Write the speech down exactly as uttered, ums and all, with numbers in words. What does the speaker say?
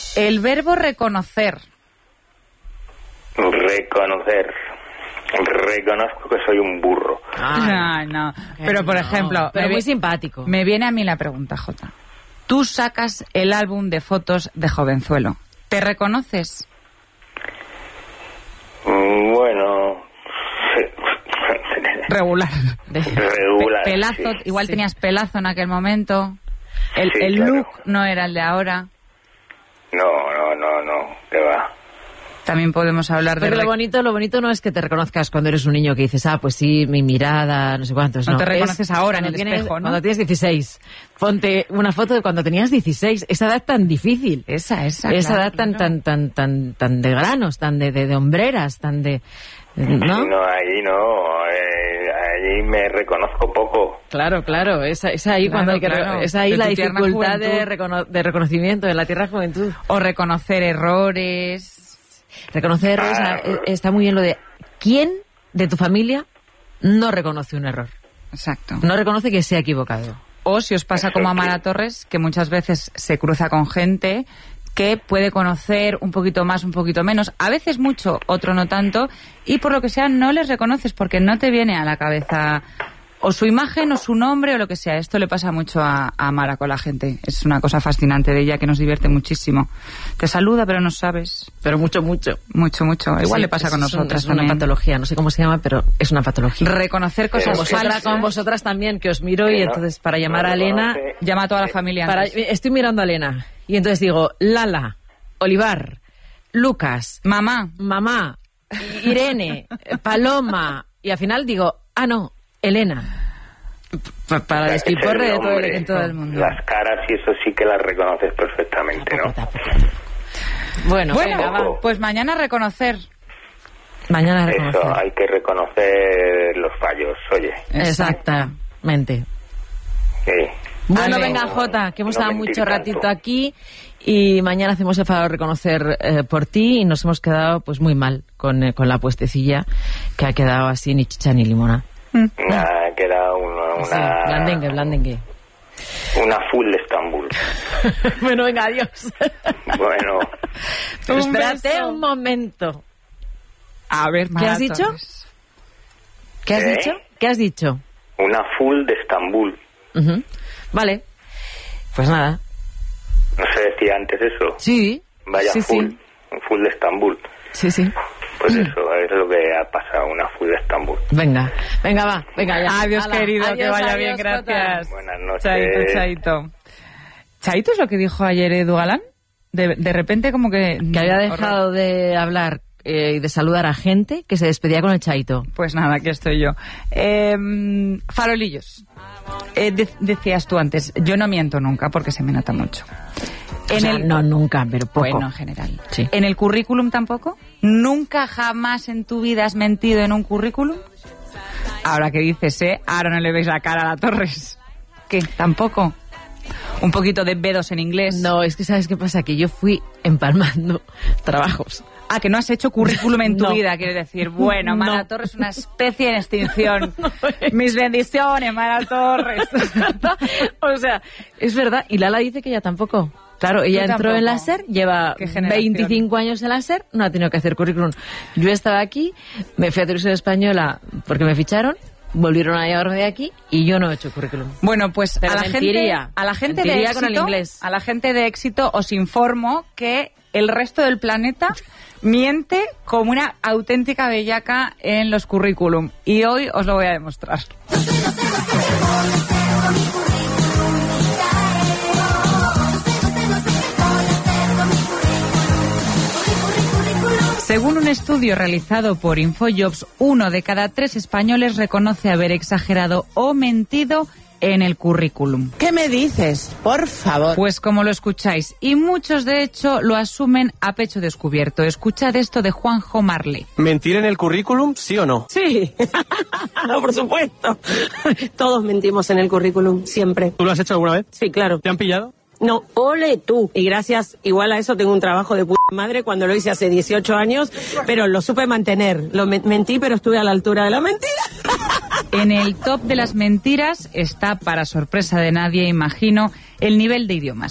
El verbo reconocer. Reconocer. Reconozco que soy un burro. Ah, no, no. Pero, por no, ejemplo... Pero me muy vi- simpático. Me viene a mí la pregunta, Jota. Tú sacas el álbum de fotos de jovenzuelo. ¿Te reconoces? Mm, Bueno... Regular. Regular. Pe- pelazo, sí. igual Sí. tenías pelazo en aquel momento. El, Sí, el claro. look no era el de ahora. No, no, no, no. ¿Qué va? También podemos hablar de... Pero lo rec- bonito, lo bonito no es que te reconozcas cuando eres un niño que dices, ah, pues sí, mi mirada, no sé cuántos. No No, te Es reconoces ahora en cuando el tienes- espejo, ¿no? Cuando tienes dieciséis. Ponte una foto de cuando tenías dieciséis. Esa edad tan difícil. Esa, esa. Esa claro, edad tan, claro. tan, tan, tan, tan de granos, tan de, de, de hombreras, tan de... ¿No? No, ahí no. Eh, ahí me reconozco poco. Claro, claro, es, es ahí Claro, cuando hay que re- claro. es ahí De la tu tierna dificultad de, juventud. recono- de reconocimiento en la tierra juventud. O reconocer errores. Reconocer errores, Ah. eh, está muy bien lo de ¿quién de tu familia no reconoce un error? Exacto. No reconoce que se ha equivocado. O si os pasa Eso como a sí. Mara Torres, que muchas veces se cruza con gente que puede conocer un poquito más, un poquito menos, a veces mucho, otro no tanto, y por lo que sea no les reconoces porque no te viene a la cabeza o su imagen o su nombre o lo que sea. Esto le pasa mucho a, a Mara con la gente. Es una cosa fascinante de ella que nos divierte muchísimo. Te saluda pero no sabes. Pero mucho, mucho. Mucho, mucho. Igual Sí, le pasa es con un- nosotras Es una también. patología, no sé cómo se llama, pero es una patología. Reconocer Con cosas Vosotras, falsas. con vosotras también, que os miro y Sí, ¿no? entonces para llamar No a Elena... reconoce. Llama a toda la familia Para, antes. estoy mirando a Elena y entonces digo, Lala, Olivar, Lucas, Mamá. mamá, Irene, Paloma, y al final digo, ah, no, Elena. Pa- para O sea, despiporre que de es el todo, el, nombre, de todo el mundo. Las caras y eso sí que las reconoces perfectamente, ¿no? Bueno, Bueno, venga, va. pues mañana reconocer. Mañana Eso, reconocer. hay que reconocer los fallos, oye. Exactamente. Sí. Bueno, Ale. venga, Jota, que hemos No estado mentir mucho ratito tanto. aquí y mañana hacemos el favor de reconocer eh, por ti y nos hemos quedado pues muy mal con, eh, con la puestecilla que ha quedado así ni chicha ni limona. Nada, queda una, Sí, una, blandengue, blandengue. una full de Estambul. Bueno, venga, adiós. Bueno, Pero Un espérate beso. un momento. A ver, Mara has dicho? Torres. ¿Qué has ¿Eh? dicho? ¿Qué has dicho? una full de Estambul. Ujú. Vale. Pues nada. No se decía antes eso. Sí. Vaya sí, full, sí. un full de Estambul. Sí, sí. Pues eso es lo que ha pasado, una full de Estambul. Venga, venga, va. Venga, ya. Adiós, Hala. querido, que Adiós, vaya adiós, bien, Jota. gracias. Buenas noches. Chaito, chaito. ¿Chaito es lo que dijo ayer Edu Galán? De, de repente como que... Que había dejado de hablar eh, y de saludar a gente que se despedía con el chaito. Pues nada, aquí estoy yo. Eh, farolillos. Eh, de- decías tú antes, yo no miento nunca porque se me nota mucho. O sea, no nunca, pero poco. Bueno, en general. Sí. ¿En el currículum tampoco? ¿Nunca jamás en tu vida has mentido en un currículum? Ahora que dices, ¿eh? Ahora no le veis la cara a la Torres. ¿Qué? ¿Tampoco? Un poquito de bedos en inglés. No, es que ¿sabes qué pasa? Que yo fui empalmando trabajos. Ah, que no has hecho currículum en tu No. vida, quiere decir. Bueno, No. Mara Torres es una especie en extinción. Mis bendiciones, Mara Torres. O sea, es verdad. Y Lala dice que ella tampoco. Claro, ella Tú entró en la tampoco. SER, lleva ¿Qué generación? veinticinco años en la SER, no ha tenido que hacer currículum. Yo estaba aquí, me fui a Televisión Española porque me ficharon, volvieron a llevarme de aquí y yo no he hecho currículum. Bueno, pues Pero a la gente, mentiría. a la gente de Mentiría con el éxito, inglés. a la gente de éxito os informo que el resto del planeta miente como una auténtica bellaca en los currículum y hoy os lo voy a demostrar. Según un estudio realizado por Infojobs, uno de cada tres españoles reconoce haber exagerado o mentido en el currículum. ¿Qué me dices? Por favor. Pues como lo escucháis, y muchos de hecho lo asumen a pecho descubierto. Escuchad esto de Juanjo Marley. ¿Mentir en el currículum, sí o no? Sí, por supuesto. Todos mentimos en el currículum, siempre. ¿Tú lo has hecho alguna vez? Sí, claro. ¿Te han pillado? No, ole tú. Y gracias, igual a eso tengo un trabajo de puta madre cuando lo hice hace dieciocho años, pero lo supe mantener. Lo me- mentí, pero estuve a la altura de la mentira. En el top de las mentiras está, para sorpresa de nadie, imagino, el nivel de idiomas.